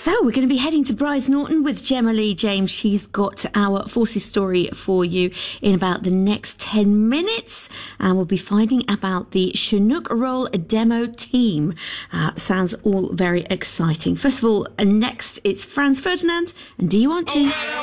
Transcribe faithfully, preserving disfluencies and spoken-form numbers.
So we're going to be heading to Brize Norton with Gemma Lee James. She's got our Forces story for you in about the next ten minutes. And we'll be finding about the Chinook Roll demo team. Uh, sounds all very exciting. First of all, uh, next it's Franz Ferdinand and Do You Want To?